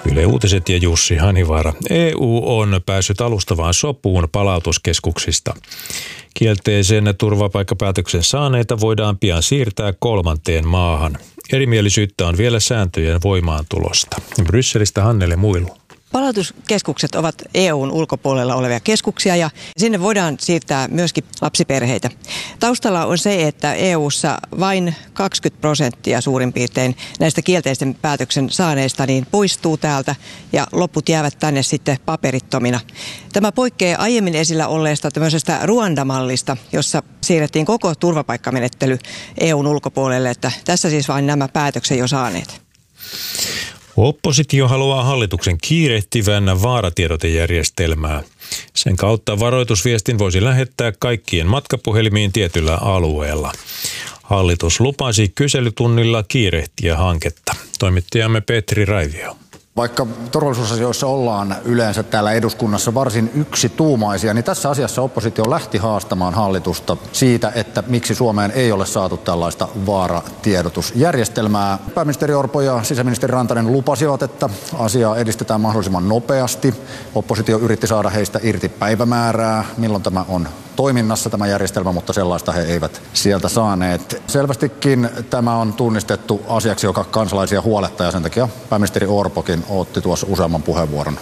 Yle Uutiset ja Jussi Hanivaara. EU on päässyt alustavaan sopuun palautuskeskuksista. Kielteisen turvapaikkapäätöksen saaneita voidaan pian siirtää kolmanteen maahan. Erimielisyyttä on vielä sääntöjen voimaantulosta. Brysselistä Hannele Muilu. Palautuskeskukset ovat EUn ulkopuolella olevia keskuksia ja sinne voidaan siirtää myöskin lapsiperheitä. Taustalla on se, että EUssa vain 20% suurin piirtein näistä kielteisen päätöksen saaneista niin poistuu täältä ja loput jäävät tänne sitten paperittomina. Tämä poikkeaa aiemmin esillä olleesta tämmöisestä Ruanda-mallista, jossa siirrettiin koko turvapaikkamenettely EUn ulkopuolelle, että tässä siis vain nämä päätöksen jo saaneet. Oppositio haluaa hallituksen kiirehtivän vaaratiedotejärjestelmää. Sen kautta varoitusviestin voisi lähettää kaikkien matkapuhelimiin tietyllä alueella. Hallitus lupasi kyselytunnilla kiirehtiä hanketta. Toimittajamme Petri Raivio. Vaikka turvallisuusasioissa ollaan yleensä täällä eduskunnassa varsin yksituumaisia, niin tässä asiassa oppositio lähti haastamaan hallitusta siitä, että miksi Suomeen ei ole saatu tällaista vaaratiedotusjärjestelmää. Pääministeri Orpo ja sisäministeri Rantanen lupasivat, että asiaa edistetään mahdollisimman nopeasti. Oppositio yritti saada heistä irti päivämäärää, milloin tämä on toiminnassa tämä järjestelmä, mutta sellaista he eivät sieltä saaneet. Selvästikin tämä on tunnistettu asiaksi, joka kansalaisia huolettaa, ja sen takia pääministeri Orpokin otti tuossa useamman puheenvuoron.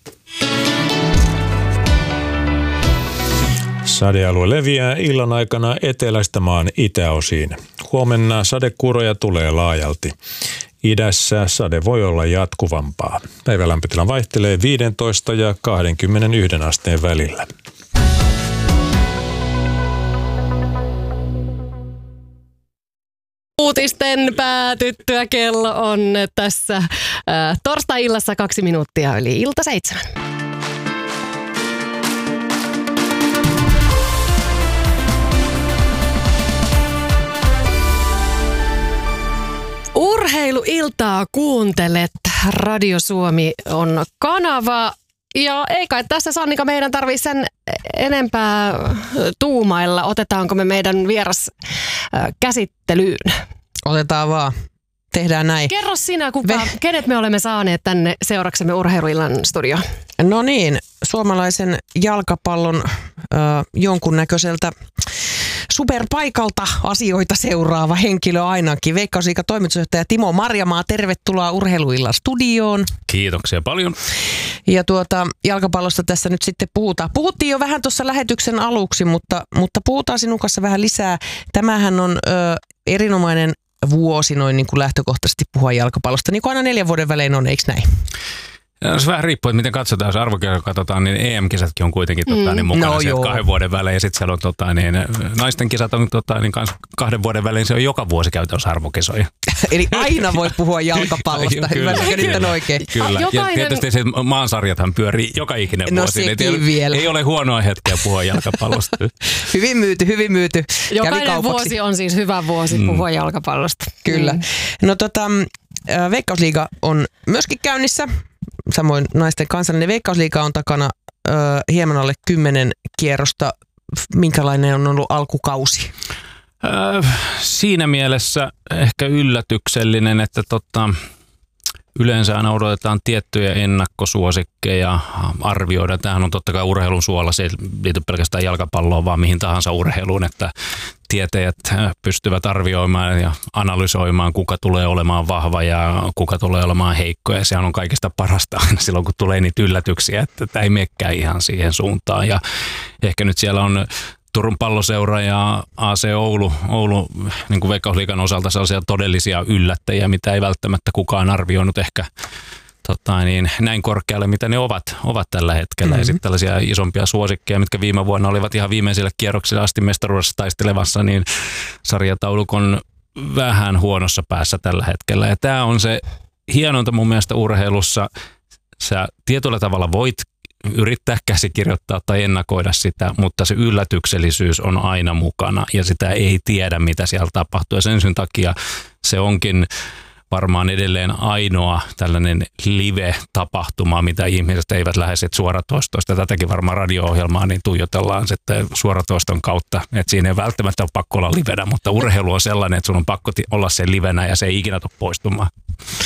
Sadealue leviää illan aikana etelästä maan itäosiin. Huomenna sadekuuroja tulee laajalti. Idässä sade voi olla jatkuvampaa. Päivälämpötila vaihtelee 15 ja 21 asteen välillä. Uutisten päätyttyä kello on tässä torstai-illassa 2 minuuttia yli ilta 7. Urheiluiltaa kuuntelet. Radio Suomi on kanava. Ja ei kai tässä Sannika meidän tarvitse sen enempää tuumailla. Otetaanko me meidän vieras käsittelyyn? Otetaan vaan. Tehdään näin. Kerro sinä, kenet me olemme saaneet tänne seuraksemme Urheiluillan studioon. No niin, suomalaisen jalkapallon jonkunnäköiseltä superpaikalta asioita seuraava henkilö ainakin. Veikkausliigan toimitusjohtaja Timo Marjamaa, tervetuloa Urheiluillan studioon. Kiitoksia paljon. Ja jalkapallosta tässä nyt sitten puhutaan. Puhuttiin jo vähän tuossa lähetyksen aluksi, mutta puhutaan sinun kanssa vähän lisää. Tämähän on erinomainen vuosi noin niin kuin lähtökohtaisesti puhua jalkapallosta. Niin kuin aina 4 vuoden välein on, eikö näin? Se vähän riippuu, että miten katsotaan. Jos arvokirjoja katsotaan, niin EM-kisatkin on kuitenkin niin mukana sieltä 2 vuoden välein. Ja sitten siellä on naisten kisat on niin 2 vuoden välein. Se on joka vuosi käytännössä arvokisoja. Eli aina voi puhua jalkapallosta. Ymmärrätkö nyt oikein? Kyllä. Ja tietysti se maansarjathan pyörii joka ikinen vuosi. Ei ole huonoa hetkeä puhua jalkapallosta. Hyvin myyty. Jokainen vuosi on siis hyvä vuosi puhua jalkapallosta. Kyllä. No Veikkausliiga on myöskin käynnissä. Samoin naisten kansallinen Veikkausliiga on takana hieman alle 10 kierrosta. Minkälainen on ollut alkukausi? Siinä mielessä ehkä yllätyksellinen, että yleensä aina odotetaan tiettyjä ennakkosuosikkeja arvioida. Tämähän on totta kai urheilun suola, se ei liity pelkästään jalkapalloon, vaan mihin tahansa urheiluun, että tietäjät pystyvät arvioimaan ja analysoimaan, kuka tulee olemaan vahva ja kuka tulee olemaan heikko. Ja sehän on kaikista parasta aina silloin, kun tulee niitä yllätyksiä, että tämä ei menekään ihan siihen suuntaan. Ja ehkä nyt siellä on Turun Palloseura ja AC Oulu niin kuin Veikkausliigan osalta sellaisia todellisia yllättäjiä, mitä ei välttämättä kukaan arvioinut ehkä näin korkealle, mitä ne ovat tällä hetkellä. Mm-hmm. Ja sitten tällaisia isompia suosikkeja, mitkä viime vuonna olivat ihan viimeisille kierroksille asti mestaruudessa taistelevassa, niin sarjataulukon vähän huonossa päässä tällä hetkellä. Ja tämä on se hienointa mun mielestä urheilussa. Sä tietyllä tavalla voit yrittää käsikirjoittaa tai ennakoida sitä, mutta se yllätyksellisyys on aina mukana ja sitä ei tiedä, mitä siellä tapahtuu. Ja sen takia se onkin varmaan edelleen ainoa tällainen live-tapahtuma, mitä ihmiset eivät lähde suoratoistoista. Tätäkin varmaan radio-ohjelmaa niin tuijotellaan sitten suoratoiston kautta, että siinä ei välttämättä ole pakko olla livenä, mutta urheilu on sellainen, että sun on pakko olla sen livenä ja se ei ikinä tule poistumaan.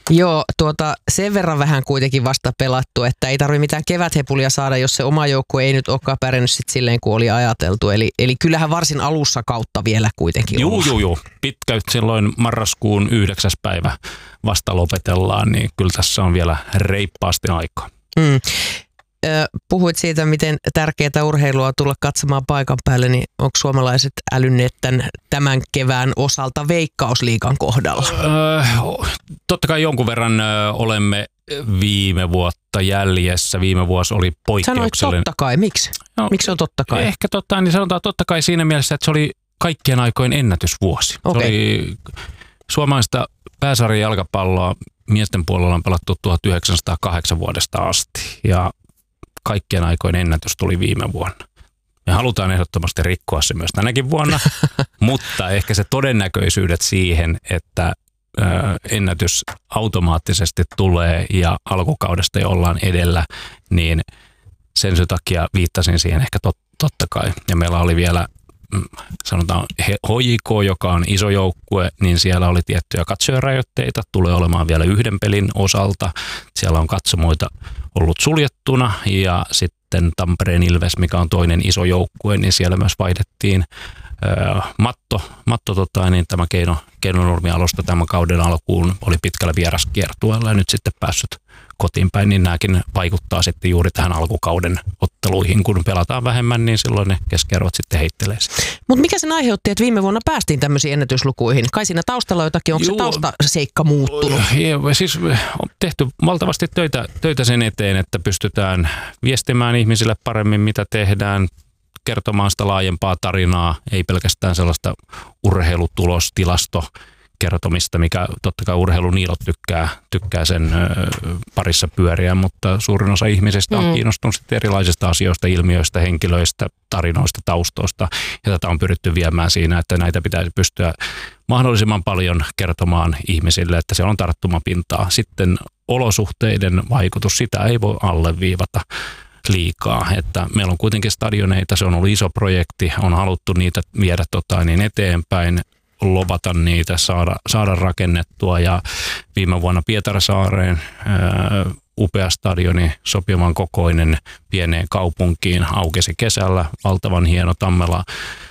Joo, sen verran vähän kuitenkin vasta pelattu, että ei tarvitse mitään keväthepulia saada, jos se oma joukkue ei nyt olekaan pärjännyt sit silleen, kuin oli ajateltu. Eli kyllähän varsin alussa kautta vielä kuitenkin on. Joo. Pitkälti silloin marraskuun 9. päivä vasta lopetellaan, niin kyllä tässä on vielä reippaasti aikaa. Puhuit siitä, miten tärkeää urheilua tulla katsomaan paikan päälle, niin onko suomalaiset älynneet tämän kevään osalta Veikkausliigan kohdalla? Totta kai jonkun verran olemme viime vuotta jäljessä. Viime vuosi oli poikkeuksellinen. Sanoit totta kai. Miksi? Miksi se on totta kai? Ehkä niin sanotaan totta kai siinä mielessä, että se oli kaikkien aikojen ennätysvuosi. Okay. Se oli suomalaista pääsarjan jalkapalloa miesten puolella on pelattu 1908 vuodesta asti ja kaikkien aikojen ennätys tuli viime vuonna. Me halutaan ehdottomasti rikkoa se myös tänäkin vuonna, mutta ehkä se todennäköisyydet siihen, että ennätys automaattisesti tulee ja alkukaudesta jo ollaan edellä, niin sen takia viittasin siihen ehkä totta kai. Ja meillä oli vielä, sanotaan HJK, joka on iso joukkue, niin siellä oli tiettyjä katsojarajoitteita, tulee olemaan vielä yhden pelin osalta. Siellä on katsomoita ollut suljettuna ja sitten Tampereen Ilves, mikä on toinen iso joukkue, niin siellä myös vaihdettiin tämä Keinonurmi-alusta tämän kauden alkuun oli pitkällä vieraskiertueella ja nyt sitten päässyt kotiin päin, niin nämäkin vaikuttaa sitten juuri tähän alkukauden otteluihin. Kun pelataan vähemmän, niin silloin ne keskiarvot sitten heittelee. Mutta mikä sen aiheutti, että viime vuonna päästiin tämmöisiin ennätyslukuihin? Kai siinä taustalla jotakin, onko se taustaseikka muuttunut? Siis on tehty valtavasti töitä sen eteen, että pystytään viestimään ihmisille paremmin, mitä tehdään, kertomaan sitä laajempaa tarinaa, ei pelkästään sellaista urheilutulostilasto kertomista, mikä totta kai urheiluniilot tykkää sen parissa pyöriä, mutta suurin osa ihmisistä on kiinnostunut sitten erilaisista asioista, ilmiöistä, henkilöistä, tarinoista, taustoista. Ja tätä on pyritty viemään siinä, että näitä pitäisi pystyä mahdollisimman paljon kertomaan ihmisille, että se on tarttumapintaa. Sitten olosuhteiden vaikutus, sitä ei voi alleviivata liikaa, että meillä on kuitenkin stadioneita, se on ollut iso projekti, on haluttu niitä viedä eteenpäin, lobata niitä, saada rakennettua ja viime vuonna Pietarsaareen upea stadioni, sopivan kokoinen pieneen kaupunkiin, aukesi kesällä, valtavan hieno Tammela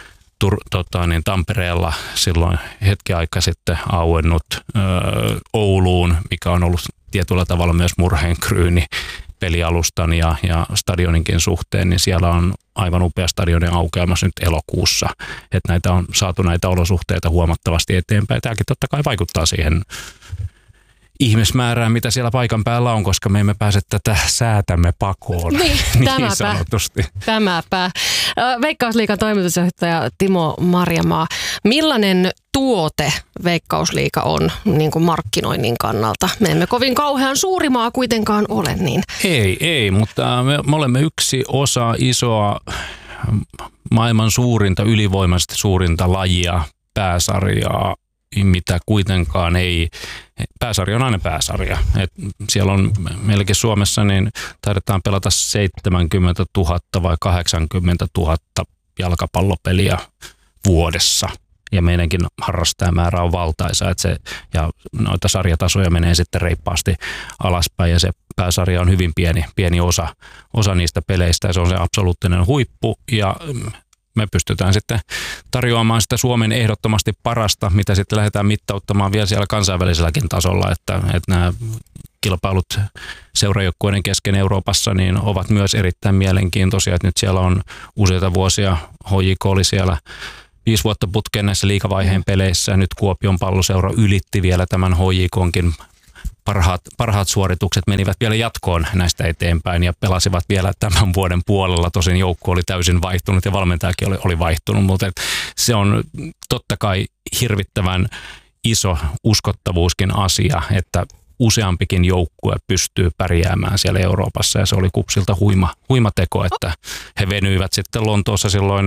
Tampereella silloin hetki aika sitten auennut Ouluun, mikä on ollut tietyllä tavalla myös murheenkryyni pelialustan ja stadioninkin suhteen, niin siellä on aivan upea stadionin aukeamassa nyt elokuussa. Että näitä on saatu näitä olosuhteita huomattavasti eteenpäin. Tämäkin totta kai vaikuttaa siihen ihmismäärään, mitä siellä paikan päällä on, koska me emme pääse tätä säätämme pakoon niin sanotusti. Tämäpä. Veikkausliigan toimitusjohtaja Timo Marjamaa, millainen tuote Veikkausliiga on niin kuin markkinoinnin kannalta? Me emme kovin kauhean suuri maa kuitenkaan ole. Niin. Ei, mutta me olemme yksi osa isoa maailman suurinta, ylivoimaisesti suurinta lajia, pääsarjaa, mitä kuitenkaan ei, pääsarja on aina pääsarja. Et siellä on meilläkin Suomessa, niin taidetaan pelata 70 000 vai 80 000 jalkapallopeliä vuodessa. Ja meidänkin harrastajamäärä on valtaisa, ja noita sarjatasoja menee sitten reippaasti alaspäin, ja se pääsarja on hyvin pieni osa niistä peleistä, ja se on se absoluuttinen huippu, ja me pystytään sitten tarjoamaan sitä Suomen ehdottomasti parasta, mitä sitten lähdetään mittauttamaan vielä siellä kansainväliselläkin tasolla, että nämä kilpailut seurajoukkueiden kesken Euroopassa niin ovat myös erittäin mielenkiintoisia, että nyt siellä on useita vuosia, HJK oli siellä 5 vuotta putkeen näissä liigavaiheen peleissä, nyt Kuopion Palloseura ylitti vielä tämän HJK:nkin parhaat suoritukset, menivät vielä jatkoon näistä eteenpäin ja pelasivat vielä tämän vuoden puolella. Tosin joukko oli täysin vaihtunut ja valmentajakin oli vaihtunut, mutta se on totta kai hirvittävän iso uskottavuuskin asia, että useampikin joukkue pystyy pärjäämään siellä Euroopassa, ja se oli KuPSilta huima teko, että he venyivät sitten Lontoossa silloin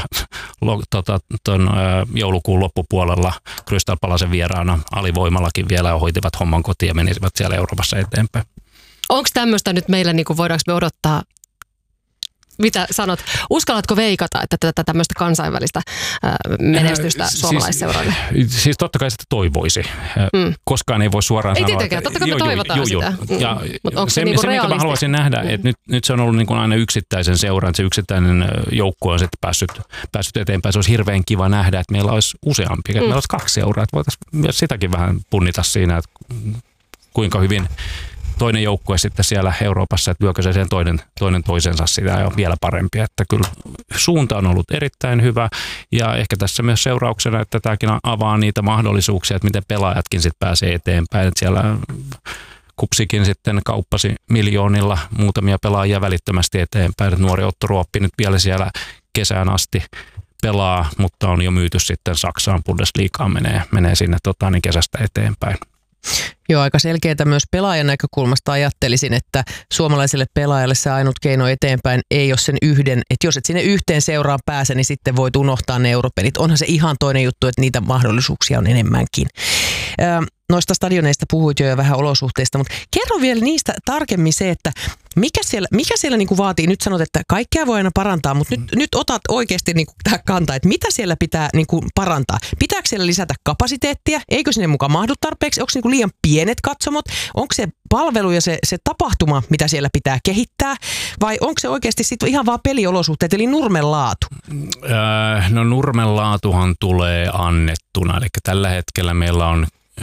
joulukuun loppupuolella Crystal Palacen vieraana alivoimallakin vielä hoitivat homman kotiin ja menisivät siellä Euroopassa eteenpäin. Onko tämmöistä nyt meillä, niin voidaanko me odottaa Mitä sanot? Uskallatko veikata, että tätä tämmöistä kansainvälistä menestystä suomalaisseuraille? Siis totta kai sitä toivoisi. Koskaan ei voi suoraan sanoa. Ei tietenkään, totta kai me toivotaan sitä. Ja se niinku minkä mä haluaisin nähdä, että nyt se on ollut niin kuin aina yksittäisen seuran, se yksittäinen joukkue on sitten päässyt eteenpäin. Se olisi hirveän kiva nähdä, että meillä olisi useampi, että meillä olisi 2 seuraa. Että voitaisiin myös sitäkin vähän punnita siinä, että kuinka hyvin toinen joukkue sitten siellä Euroopassa, että lyökö se sen toinen toisensa sitä ja on vielä parempi. Että kyllä suunta on ollut erittäin hyvä ja ehkä tässä myös seurauksena, että tämäkin avaa niitä mahdollisuuksia, että miten pelaajatkin sitten pääsee eteenpäin. Että siellä Kupsikin sitten kauppasi miljoonilla muutamia pelaajia välittömästi eteenpäin. Että nuori Otto Ruoppi nyt vielä siellä kesään asti pelaa, mutta on jo myyty sitten Saksaan, Bundesligaan menee sinne kesästä eteenpäin. Joo, aika selkeää myös pelaajan näkökulmasta ajattelisin, että suomalaiselle pelaajalle se ainut keino eteenpäin ei ole sen yhden, että jos et sinne yhteen seuraan pääse, niin sitten voit unohtaa ne europelit. Onhan se ihan toinen juttu, että niitä mahdollisuuksia on enemmänkin. Noista stadioneista puhuit jo ja vähän olosuhteista, mutta kerro vielä niistä tarkemmin se, että mikä siellä niin kuin vaatii, nyt sanot, että kaikkea voi aina parantaa, mutta nyt otat oikeasti niin kuin tähän kantaa, että mitä siellä pitää niin kuin parantaa. Pitääkö siellä lisätä kapasiteettia? Eikö sinne mukaan mahdu tarpeeksi? Onko niin kuin liian pienet katsomot? Onko se palvelu ja se tapahtuma, mitä siellä pitää kehittää? Vai onko se oikeasti sitten ihan vaan peliolosuhteet, eli Nurmen laatu? No Nurmen laatuhan tulee annettuna, eli tällä hetkellä meillä on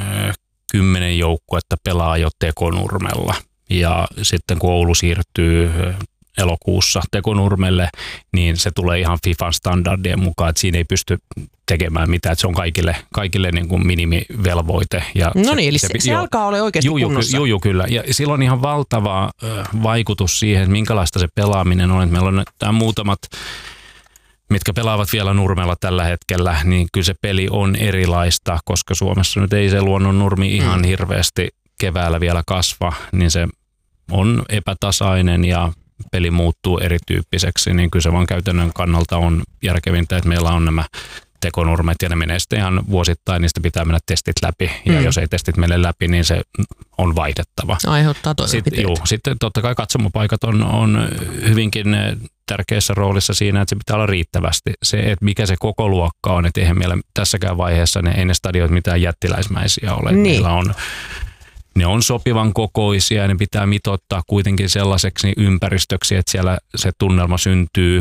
10 joukkuetta pelaa jo Tekonurmella. Ja sitten kun Oulu siirtyy elokuussa Tekonurmelle, niin se tulee ihan FIFAn standardien mukaan, että siinä ei pysty tekemään mitään, että se on kaikille niin kuin minimivelvoite. Ja no niin, eli se alkaa olla oikeasti kunnossa. Joo, kyllä. Ja sillä on ihan valtava vaikutus siihen, minkälaista se pelaaminen on. Että meillä on nämä muutamat, mitkä pelaavat vielä Nurmella tällä hetkellä, niin kyllä se peli on erilaista, koska Suomessa nyt ei se luonnon nurmi ihan hirveästi keväällä vielä kasva, niin se on epätasainen ja peli muuttuu erityyppiseksi, niin kyllä se vaan käytännön kannalta on järkevintä, että meillä on nämä tekonurmet ja ne menee sitten ihan vuosittain, niistä pitää mennä testit läpi ja jos ei testit mene läpi, niin se on vaihdettava. Aiheuttaa toimenpiteitä. Sitten totta kai katsomopaikat on hyvinkin tärkeässä roolissa siinä, että se pitää olla riittävästi. Se, että mikä se koko luokka on, että eihän meillä tässäkään vaiheessa ei ne stadionit mitään jättiläismäisiä ole. Niin. Meillä ne on sopivan kokoisia ja ne pitää mitoittaa kuitenkin sellaiseksi ympäristöksi, että siellä se tunnelma syntyy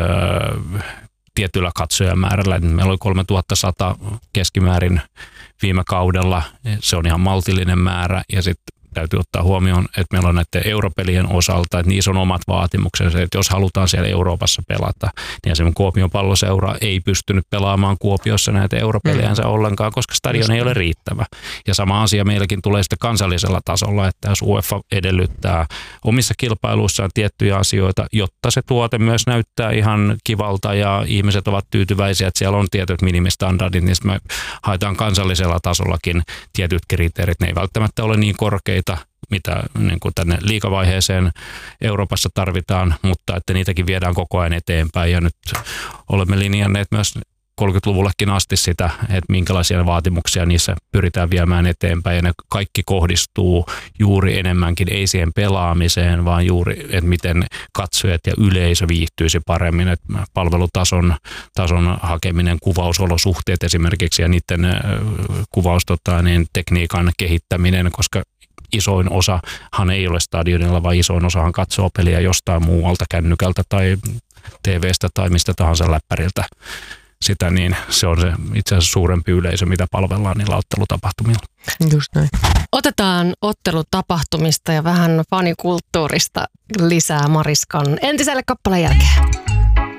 tietyllä katsojamäärällä. Meillä oli 3100 keskimäärin viime kaudella. Se on ihan maltillinen määrä ja sitten täytyy ottaa huomioon, että meillä on näiden europelien osalta, että niissä on omat vaatimuksensa, että jos halutaan siellä Euroopassa pelata, niin esimerkiksi Kuopion Palloseura ei pystynyt pelaamaan Kuopiossa näitä europeliänsä ollenkaan, koska stadion ei ole riittävä. Ja sama asia meilläkin tulee sitten kansallisella tasolla, että jos UEFA edellyttää omissa kilpailuissaan tiettyjä asioita, jotta se tuote myös näyttää ihan kivalta ja ihmiset ovat tyytyväisiä, että siellä on tietyt minimistandardit, niin me haetaan kansallisella tasollakin tietyt kriteerit. Ne ei välttämättä ole niin korkeita, mitä niin kuin tänne liigavaiheeseen Euroopassa tarvitaan, mutta että niitäkin viedään koko ajan eteenpäin ja nyt olemme linjanneet myös 30-luvullekin asti sitä, että minkälaisia vaatimuksia niissä pyritään viemään eteenpäin ja ne kaikki kohdistuu juuri enemmänkin ei siihen pelaamiseen, vaan juuri, että miten katsojat ja yleisö viihtyisi paremmin, että palvelutason hakeminen, kuvausolosuhteet esimerkiksi ja niiden tekniikan kehittäminen, koska isoin osahan ei ole stadionilla, vaan isoin osahan katsoo peliä jostain muualta kännykältä tai TV:stä tai mistä tahansa läppäriltä. Sitä niin se on se itse asiassa suurempi yleisö, mitä palvellaan niillä ottelutapahtumilla. Just näin. Otetaan ottelutapahtumista ja vähän fanikulttuurista lisää Mariskan entiselle kappaleen jälkeen.